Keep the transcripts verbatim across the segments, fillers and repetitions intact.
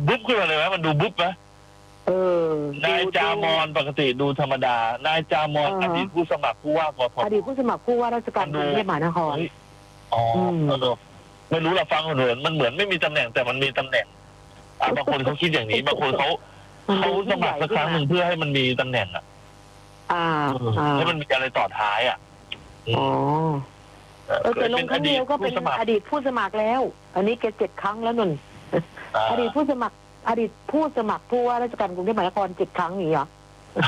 บุ๊บขึ้นมาเลยไหมมันดูบุ๊บไหมเออนายจามอนปกติดูธรรมดานายจามอนอดีตผู้สมัครผู้ว่ากทมอดีตผู้สมัครผู้ว่าราชการกรุงเทพมหานครอ๋อไม่รู้ละฟังเหมือนมันเหมือนไม่มีตำแหน่งแต่มันมีตำแหน่งบางคนเขาคิดอย่างนี้บางคนเขาเขาสมัครสักครั้งหนึ่งเพื่อให้มันมีตำแหน่งอ่ะอ่าให้มันมีอะไรต่อท้ายอ่ะอ๋อเออแต่ลงครั้งเดียวก็เป็นอดีตผู้สมัครแล้วอันนี้แกเจ็ดครั้งแล้วนุ่นอดีตผู้สมัครอดีตผู้สมัครผู้ว่าราชการกรุงเทพมหานครเจ็ดครั้งนี่เหรอ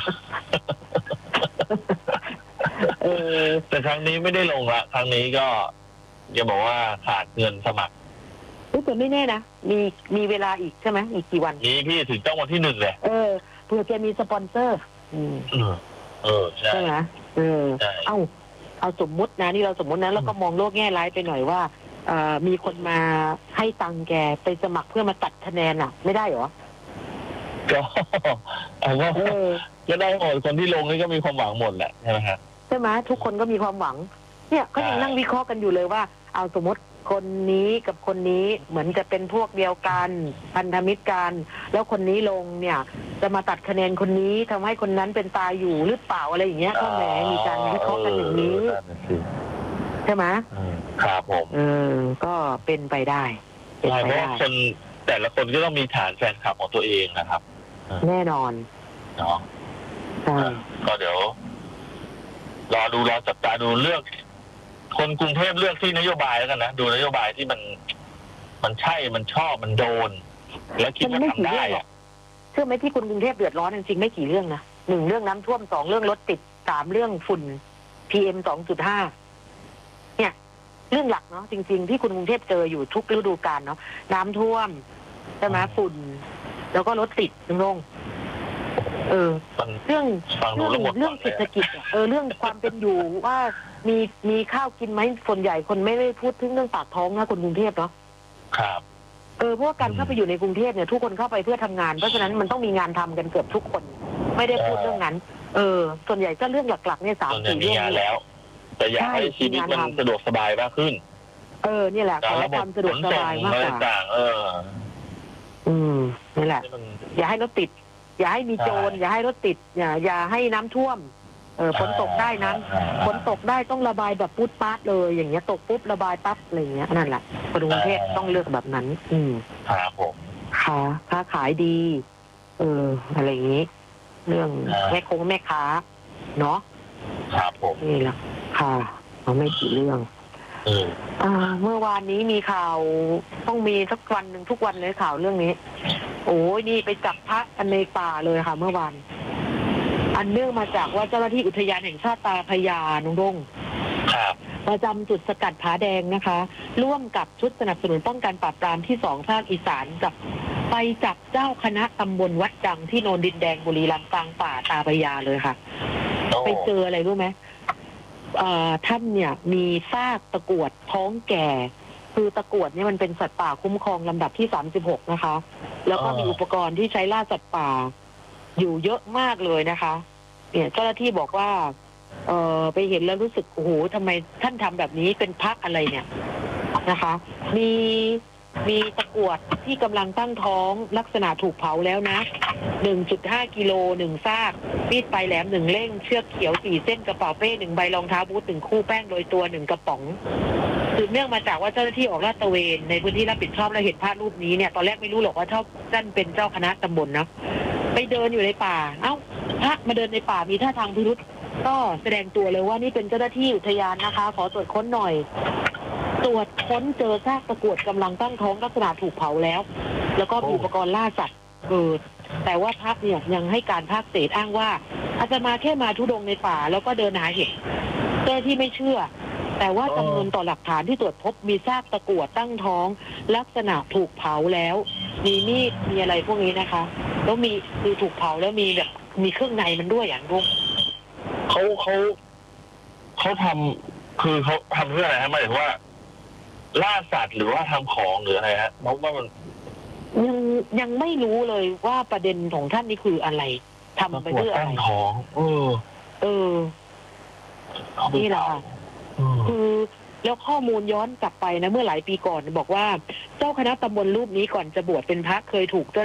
เออแต่ครั้งนี้ไม่ได้ลงละครั้งนี้ก็จะบอกว่าขาดเงินสมัครแต่ไม่แน่นะมีมีเวลาอีกใช่ไหมอีกกี่วันนี้พี่ถึงต้องวันที่หนึ่งเลยเออเผื่อแกมีสปอนเซอร์อืมเออใช่ใช่ไหมเออเอ้าเอาสมมุตินะนี่เราสมมุตินะแล้วก็มองโลกแง่ร้ายไปหน่อยว่าเอ่อมีคนมาให้ตังแกไปสมัครเพื่อมาตัดคะแนนอ่ะไม่ได้เหรอก็เอาว่าก็ได้หมดคนที่ลงนี่ก็มีความหวังหมดแหละใช่ไหมครับใช่ไหมทุกคนก็มีความหวังเนี่ยเขายังนั่งวิเคราะห์กันอยู่เลยว่าเอาสมมติคนนี้กับคนนี้เหมือนจะเป็นพวกเดียวกันพันธมิตรกันแล้วคนนี้ลงเนี่ยจะมาตัดคะแนนคนนี้ทำให้คนนั้นเป็นตายอยู่หรือเปล่าอะไรอย่างเงี้ยก็แหมมีการวิเคราะห์กันอย่างนี้ใช่ไหมครับผมเออก็เป็นไปได้เป็นไปได้คนแต่ละคนก็ต้องมีฐานแฟนคลับของตัวเองนะครับแน่นอนเนาะก็เดี๋ยวรอดูรอจับตาดูเลือกคนกรุงเทพเลือกที่นโยบายแล้วกันนะดูนโยบายที่มันมันใช่มันชอบมันโดนแล้วคิดว่าทำได้อะเชื่อไหมที่คนกรุงเทพเดือดร้อนจริงๆไม่กี่เรื่องนะหนึ่งเรื่องน้ำท่วมสองเรื่องรถติดสามเรื่องฝุ่น พี เอ็ม สองจุดห้า เนี่ยเรื่องหลักเนาะจริงๆที่คนกรุงเทพเจออยู่ทุกฤดูกาลเนาะน้ำท่วมใช่ไหมฝุ่นแล้วก็รถติดลงเออเรื่องเรื่องเรื่องเศรษฐกิจเออเรื่องความเป็นอยู่ว่ามีมีข้าวกินไหมส่วนใหญ่คนไม่ได้พูดถึงเรื่องปากท้องนะคนกรุงเทพเนาะครับเออเพราะการเข้าไปอยู่ในกรุงเทพเนี่ยทุกคนเข้าไปเพื่อทำงานเพราะฉะนั้นมันต้องมีงานทำกันเกือบทุกคนไม่ได้พูดเรื่องนั้นเออส่วนใหญ่ก็เรื่องหลักๆเนี่ยสามสี่เรื่องนี้แล้วแต่อยากให้ชีวิตมันสะดวกสบายมากขึ้นเออนี่แหละขอความสะดวกสบายมากกว่าเอออืมนี่แหละอย่าให้รถติดอย่าให้มีโจรอย่าให้รถติดอย่าอย่าให้น้ำท่วมเออฝนตกได้นั้นฝนตกได้ต้องระบายแบบปุ๊บปั๊บเลยอย่างเงี้ยตกปุ๊บระบายปั๊บอะไรอย่างเงี้ยนั่นแหละคนกรุงเทพต้องเลือกแบบนั้นอืมครับผมค้าค้าขายดีเอออะไรอย่างงี้เรื่องแม่คงแม่ค้าเนาะครับผมนี่แหละค่ะเราไม่กี่เรื่องอ่าเมื่อวานนี้มีข่าวต้องมีสักวันหนึ่งทุกวันเลยข่าวเรื่องนี้โอ้ยนี่ไปจับพระกันในป่าเลยค่ะเมื่อวานอันเนื่องมาจากว่าเจ้าหน้าที่อุทยานแห่งชาติตาพญาหนองดงประจำจุดสกัดผาแดงนะคะร่วมกับชุดสนับสนุนป้องกันปราบปรามที่สองภาคอีสานจับไปจับเจ้าคณะตำบลวัดดังที่โนนดินแดงบุรีรัมย์กลางป่าตาพญาเลยค่ะไปเจออะไรรู้ไหมท่านเนี่ยมีซากตะกรวดท้องแก่คือตะกรวดเนี่ยมันเป็นสัตว์ป่าคุ้มครองลำดับที่สามสิบหกนะคะแล้วก็มีอุปกรณ์ที่ใช้ล่าสัตว์ป่าอยู่เยอะมากเลยนะคะเนี่ยเจ้าหน้าที่บอกว่าเออไปเห็นแล้วรู้สึกโอ้โหทำไมท่านทำแบบนี้เป็นพรรคอะไรเนี่ยนะคะมีมีตะกรวดที่กำลังตั้งท้องลักษณะถูกเผาแล้วนะ หนึ่งจุดห้า กิโลหนึ่งซากมีดปลายแหลมหนึ่งเล่มเชือกเขียวสี่เส้นกระเป๋าเป้หนึ่งใบรองเท้าบูทหนึ่งคู่แป้งโดยตัวหนึ่งกระป๋องสืบเนื่องมาจากว่าเจ้าหน้าที่ออกลาดตระเวนในพื้นที่รับผิดชอบและเห็นภาพรูปนี้เนี่ยตอนแรกไม่รู้หรอกว่าท่านเป็นเจ้าคณะตำบลนะไปเดินอยู่ในป่าเอ้าพระมาเดินในป่ามีท่าทางพิรุษก็แสดงตัวเลยว่านี่เป็นเจ้าหน้าที่อุทยานนะคะขอตรวจค้นหน่อยตรวจค้นเจอซากตะกรวดกำลังตั้งท้องลักษณะถูกเผาแล้วแล้วก็มีอุปกรณ์ล่าสัตว์เกิดแต่ว่าพระเนี่ยยังให้การภาคเศษอ้างว่าอาจจะมาแค่มาทุดงในป่าแล้วก็เดินหาเห็ดเจ้าที่ไม่เชื่อแต่ว่าจำนวนต่อหลักฐานที่ตรวจพบมีซากตะกรวดตั้งท้องลักษณะถูกเผาแล้วมีมีดมีอะไรพวกนี้นะคะแล้วมีคือถูกเผาแล้วมีแบบมีเครื่องในมันด้วยอย่างรุ่งเขาเขาเขาทำคือเขาทำเพื่ออะไรฮะหมายถึงว่าล่าสัตว์หรือว่าทำของหรืออะไรฮะเพราะว่ามันยังยังไม่รู้เลยว่าประเด็นของท่านนี่คืออะไรทำไปเพื่ออะไรท้องเออเออนี่แหละค่ะคือแล้วข้อมูลย้อนกลับไปนะเมื่อหลายปีก่อนบอกว่าเจ้าคณะตำบลรูปนี้ก่อนจะบวชเป็นพระเคยถูกเจ้า